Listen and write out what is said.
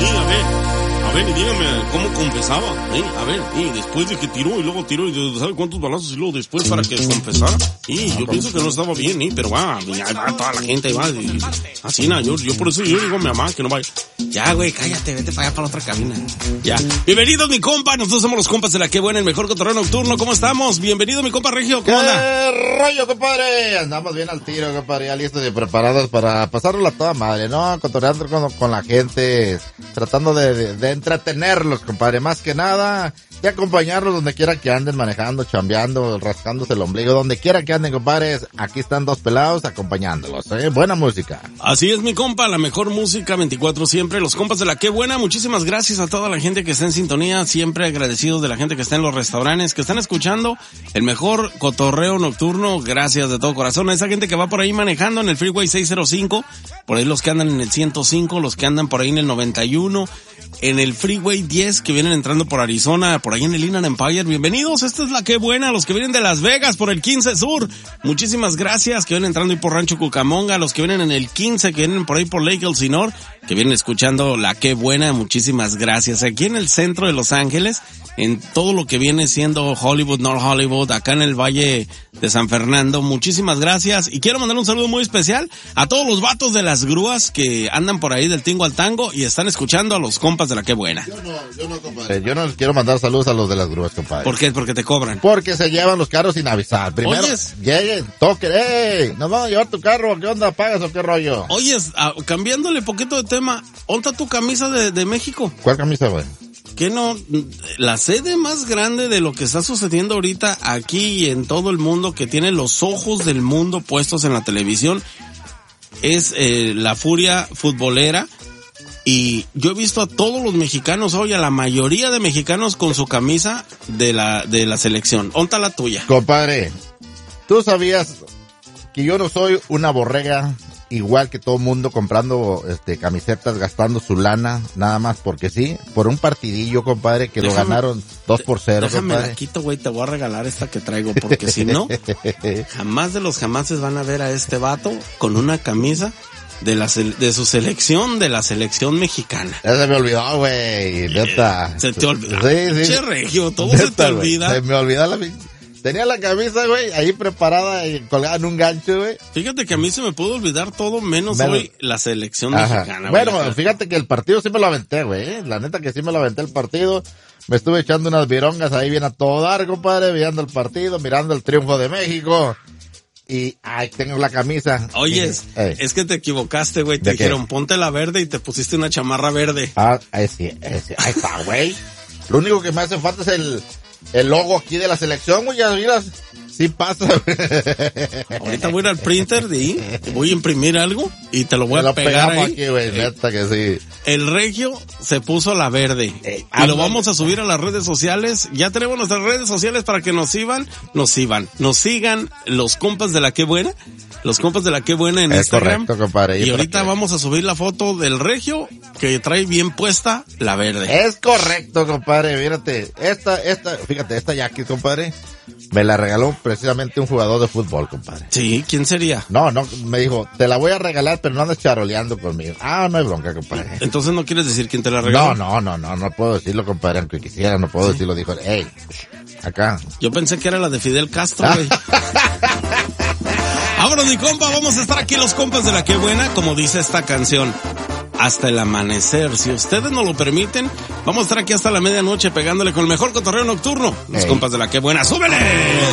A ver, y dígame cómo confesaba, a ver, después de que tiró y luego tiró y ¿sabe cuántos balazos y luego después para que confesara? Yo pienso que no estaba bien, pero ahí va toda la gente, ahí va, así nada, yo por eso yo digo a mi mamá que no vaya. Ya, güey, cállate, vete para allá para la otra cabina. Ya. Bienvenidos, mi compa, nosotros somos los compas de la que buena, el mejor cotorreo nocturno, ¿cómo estamos? Bienvenido, mi compa Regio, ¿cómo anda? ¿Qué rollo, compadre? Andamos bien al tiro, compadre, ya listos y preparados para pasarlo a toda madre, ¿no? Cotorreando con la gente, tratando de entretenerlos, compadre, más que nada, y acompañarlos donde quiera que anden manejando, chambeando, rascándose el ombligo, donde quiera que anden, compadres, aquí están dos pelados acompañándolos, buena música. Así es, mi compa, la mejor música 24 siempre, los compas de la que buena, muchísimas gracias a toda la gente que está en sintonía, siempre agradecidos de la gente que está en los restaurantes, que están escuchando el mejor cotorreo nocturno, gracias de todo corazón, a esa gente que va por ahí manejando en el Freeway 605, por ahí los que andan en el 105, los que andan por ahí en el 91, en el Freeway 10 que vienen entrando por Arizona, por ahí en el Inland Empire, bienvenidos, esta es la que buena, los que vienen de Las Vegas por el 15 Sur, muchísimas gracias, que vienen entrando ahí por Rancho Cucamonga, los que vienen en el 15, que vienen por ahí por Lake Elsinore, que vienen escuchando la que buena, muchísimas gracias, aquí en el centro de Los Ángeles, en todo lo que viene siendo Hollywood, North Hollywood, acá en el Valle de San Fernando, muchísimas gracias, y quiero mandar un saludo muy especial a todos los vatos de las grúas que andan por ahí del tingo al tango y están escuchando a los compas de la que buena. Yo no, compadre, yo no les quiero mandar saludos a los de las grúas, compadre. ¿Por qué? Porque te cobran. Porque se llevan los carros sin avisar. Primero, lleguen, toquen, nos vamos a llevar tu carro, ¿qué onda, pagas o qué rollo? Oyes, cambiándole poquito de tema, ¿onta tu camisa de México? ¿Cuál camisa, güey? Que no, la sede más grande de lo que está sucediendo ahorita aquí y en todo el mundo, que tiene los ojos del mundo puestos en la televisión, es la furia futbolera. Y yo he visto a todos los mexicanos hoy, a la mayoría de mexicanos con su camisa de la selección. ¿Onta la tuya? Compadre, ¿tú sabías que yo no soy una borrega igual que todo mundo comprando camisetas, gastando su lana, nada más porque sí, por un partidillo, compadre, que lo ganaron 2-0, déjame compadre? La quito, güey, te voy a regalar esta que traigo, porque si no, jamás de los jamases van a ver a este vato con una camisa de su selección, de la selección mexicana. Ya se me olvidó, güey, neta. Se te olvidó. Sí. Che, Regio, todo neta, se te olvida. Se me olvidó tenía la camisa, güey, ahí preparada y colgada en un gancho, güey. Fíjate que a mí se me pudo olvidar todo menos hoy la selección mexicana. Bueno, fíjate que el partido sí me lo aventé, güey. La neta que sí me lo aventé el partido. Me estuve echando unas virongas ahí bien a todo dar, compadre, mirando el partido, mirando el triunfo de México. Y ahí tengo la camisa. Oyes, es que te equivocaste, güey. Te dijeron, ponte la verde y te pusiste una chamarra verde. Ahí está, güey. Lo único que me hace falta es el logo aquí de la selección, güey. Ya miras, sí pasa. Ahorita voy a ir al printer voy a imprimir algo y te lo voy a pegar ahí. Aquí, güey, neta que sí. El Regio se puso la verde y lo vamos a subir a las redes sociales. Ya tenemos nuestras redes sociales para que nos sigan los compas de la que buena. Los compas de la que buena en Instagram. Correcto, compadre. Y ahorita vamos a subir la foto del Regio que trae bien puesta la verde. Es correcto, compadre. Mírate, fíjate, esta Jackie, compadre, me la regaló precisamente un jugador de fútbol, compadre. Sí, ¿quién sería? No, me dijo, te la voy a regalar, pero no andes charoleando conmigo. No hay bronca, compadre. Entonces no quieres decir quién te la regaló. No puedo decirlo, compadre, aunque quisiera, no puedo decirlo. Dijo, acá. Yo pensé que era la de Fidel Castro, güey. Vámonos, mi compa, vamos a estar aquí los compas de la que buena, como dice esta canción, hasta el amanecer. Si ustedes nos lo permiten, vamos a estar aquí hasta la medianoche pegándole con el mejor cotorreo nocturno. Los compas de la que buena, ¡súbele!